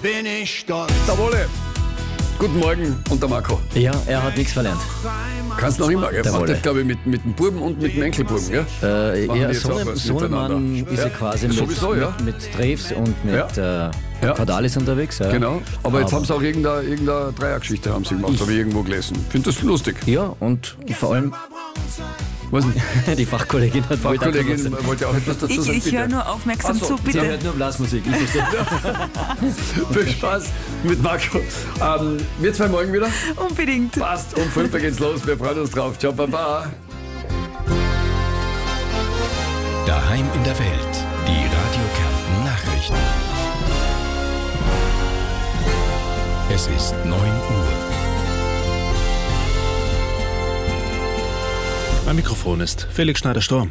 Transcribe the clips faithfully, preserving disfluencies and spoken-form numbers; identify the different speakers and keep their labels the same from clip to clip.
Speaker 1: bin ich stolz.
Speaker 2: Der Wolle. Guten Morgen und der Marco.
Speaker 3: Ja, er hat nichts verlernt.
Speaker 2: Kannst noch immer, gell?
Speaker 3: Der
Speaker 2: Macht
Speaker 3: Wolle.
Speaker 2: das, glaube ich, mit, mit dem Buben und mit dem Enkelbuben, gell?
Speaker 3: Äh,
Speaker 2: Machen
Speaker 3: ja,
Speaker 2: die jetzt auch
Speaker 3: Sohne,
Speaker 2: was
Speaker 3: Sohnemann
Speaker 2: miteinander?
Speaker 3: ist
Speaker 2: Ja,
Speaker 3: ja quasi mit,
Speaker 2: sowieso, ja.
Speaker 3: mit, mit Treves und mit
Speaker 2: Ja.
Speaker 3: äh,
Speaker 2: Ja.
Speaker 3: Cordalis unterwegs. Ja.
Speaker 2: Genau. Aber jetzt
Speaker 3: Aber-
Speaker 2: haben sie auch irgendeine, irgendeine Dreiergeschichte haben sie gemacht, habe ich irgendwo gelesen. Finde das lustig.
Speaker 3: Ja, und vor allem
Speaker 2: Was denn?
Speaker 3: die Fachkollegin hat
Speaker 2: Frau
Speaker 3: wollte auch
Speaker 2: Kollegin
Speaker 3: noch was-
Speaker 2: wollte auch etwas dazu
Speaker 4: Ich,
Speaker 2: sagen,
Speaker 4: ich
Speaker 2: bitte.
Speaker 4: höre nur aufmerksam
Speaker 2: Ach so,
Speaker 4: zu,
Speaker 3: Sie
Speaker 4: bitte.
Speaker 3: hört nur Blasmusik, ich verstehe.
Speaker 2: Viel Spaß mit Marco. Ähm, wir zwei morgen wieder.
Speaker 4: Unbedingt.
Speaker 2: Passt. Um fünf Uhr geht's los. Wir freuen uns drauf. Ciao, Baba.
Speaker 5: Daheim in der Welt. Die Radio Kärnten Nachrichten. Es ist neun Uhr.
Speaker 6: Am Mikrofon ist Felix Schneider-Storm.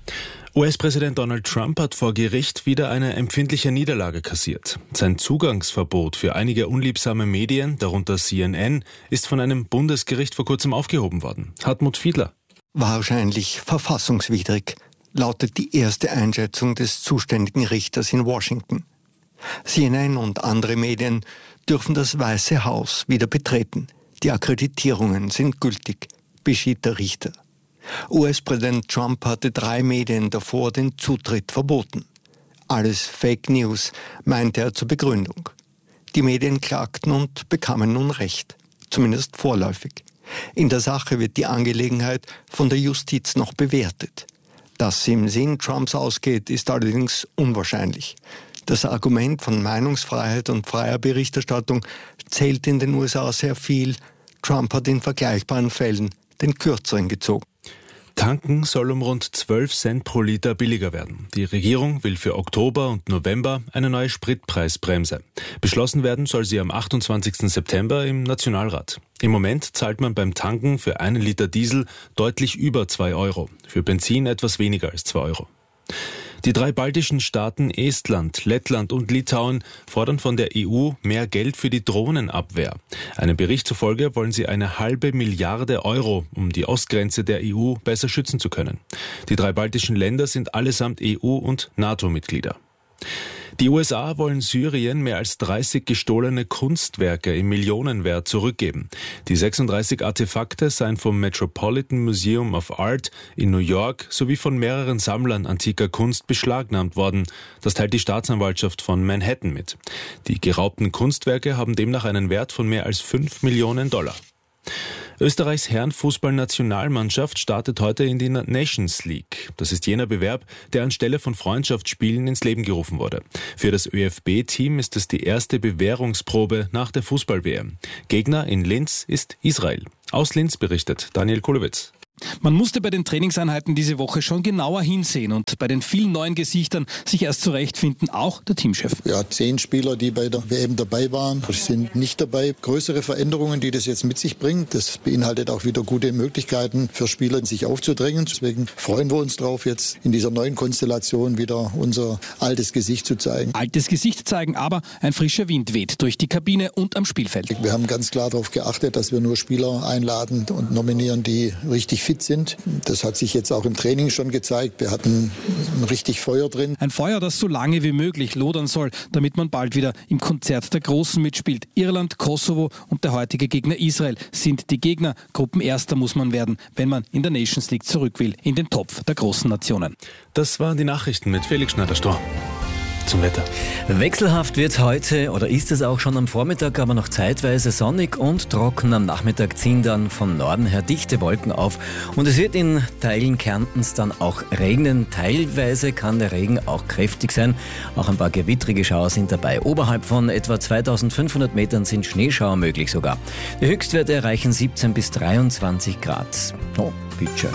Speaker 6: U S-Präsident Donald Trump hat vor Gericht wieder eine empfindliche Niederlage kassiert. Sein Zugangsverbot für einige unliebsame Medien, darunter C N N, ist von einem Bundesgericht vor kurzem aufgehoben worden. Hartmut Fiedler.
Speaker 7: Wahrscheinlich verfassungswidrig, lautet die erste Einschätzung des zuständigen Richters in Washington. C N N und andere Medien dürfen das Weiße Haus wieder betreten. Die Akkreditierungen sind gültig, beschied der Richter. U S-Präsident Trump hatte drei Medien davor den Zutritt verboten. Alles Fake News, meinte er zur Begründung. Die Medien klagten und bekamen nun Recht, zumindest vorläufig. In der Sache wird die Angelegenheit von der Justiz noch bewertet. Dass sie im Sinn Trumps ausgeht, ist allerdings unwahrscheinlich. Das Argument von Meinungsfreiheit und freier Berichterstattung zählt in den U S A sehr viel. Trump hat in vergleichbaren Fällen den Kürzeren gezogen.
Speaker 6: Tanken soll um rund zwölf Cent pro Liter billiger werden. Die Regierung will für Oktober und November eine neue Spritpreisbremse. Beschlossen werden soll sie am achtundzwanzigsten September im Nationalrat. Im Moment zahlt man beim Tanken für einen Liter Diesel deutlich über zwei Euro, für Benzin etwas weniger als zwei Euro. Die drei baltischen Staaten Estland, Lettland und Litauen fordern von der E U mehr Geld für die Drohnenabwehr. Einem Bericht zufolge wollen sie eine halbe Milliarde Euro, um die Ostgrenze der E U besser schützen zu können. Die drei baltischen Länder sind allesamt E U- und NATO-Mitglieder. Die U S A wollen Syrien mehr als dreißig gestohlene Kunstwerke im Millionenwert zurückgeben. Die sechsunddreißig Artefakte seien vom Metropolitan Museum of Art in New York sowie von mehreren Sammlern antiker Kunst beschlagnahmt worden. Das teilt die Staatsanwaltschaft von Manhattan mit. Die geraubten Kunstwerke haben demnach einen Wert von mehr als fünf Millionen Dollar. Österreichs Herren-Fußball-Nationalmannschaft startet heute in die Nations League. Das ist jener Bewerb, der anstelle von Freundschaftsspielen ins Leben gerufen wurde. Für das ÖFB Team ist es die erste Bewährungsprobe nach der Fußball-W M. Gegner in Linz ist Israel. Aus Linz berichtet Daniel Kulowitz.
Speaker 8: Man musste bei den Trainingseinheiten diese Woche schon genauer hinsehen und bei den vielen neuen Gesichtern sich erst zurechtfinden, auch der Teamchef.
Speaker 9: Ja, zehn Spieler, die bei der W M dabei waren, sind nicht dabei. Größere Veränderungen, die das jetzt mit sich bringt, das beinhaltet auch wieder gute Möglichkeiten für Spieler, sich aufzudrängen. Deswegen freuen wir uns drauf, jetzt in dieser neuen Konstellation wieder unser altes Gesicht zu zeigen.
Speaker 8: Altes Gesicht zeigen, aber ein frischer Wind weht durch die Kabine und am Spielfeld.
Speaker 9: Wir haben ganz klar darauf geachtet, dass wir nur Spieler einladen und nominieren, die richtig fit sind. Das hat sich jetzt auch im Training schon gezeigt. Wir hatten richtig Feuer drin.
Speaker 8: Ein Feuer, das so lange wie möglich lodern soll, damit man bald wieder im Konzert der Großen mitspielt. Irland, Kosovo und der heutige Gegner Israel sind die Gegner. Gruppenerster muss man werden, wenn man in der Nations League zurück will, in den Topf der großen Nationen.
Speaker 6: Das waren die Nachrichten mit Felix Schneider-Storm. Zum Wetter.
Speaker 3: Wechselhaft wird heute, oder ist es auch schon am Vormittag, aber noch zeitweise sonnig und trocken. Am Nachmittag ziehen dann von Norden her dichte Wolken auf und es wird in Teilen Kärntens dann auch regnen. Teilweise kann der Regen auch kräftig sein. Auch ein paar gewittrige Schauer sind dabei. Oberhalb von etwa zweitausendfünfhundert Metern sind Schneeschauer möglich sogar. Die Höchstwerte erreichen siebzehn bis dreiundzwanzig Grad. Oh, bitteschön.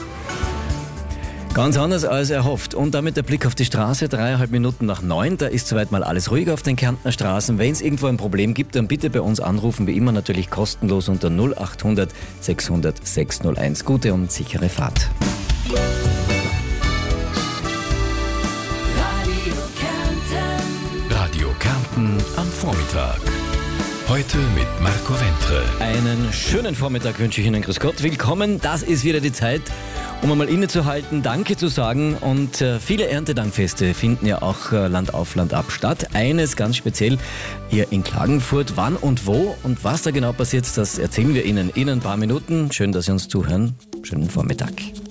Speaker 3: Ganz anders als erhofft. Und damit der Blick auf die Straße, dreieinhalb Minuten nach neun. Da ist soweit mal alles ruhig auf den Kärntner Straßen. Wenn es irgendwo ein Problem gibt, dann bitte bei uns anrufen. Wie immer natürlich kostenlos unter null achthundert sechshundert sechshunderteins. Gute und sichere Fahrt.
Speaker 5: Radio Kärnten am Vormittag. Heute mit Marco Wentre.
Speaker 3: Einen schönen Vormittag wünsche ich Ihnen. Grüß Gott, willkommen. Das ist wieder die Zeit, um einmal innezuhalten, Danke zu sagen. Und äh, viele Erntedankfeste finden ja auch äh, Land auf, Land ab statt. Eines ganz speziell hier in Klagenfurt. Wann und wo und was da genau passiert, das erzählen wir Ihnen in ein paar Minuten. Schön, dass Sie uns zuhören. Schönen Vormittag.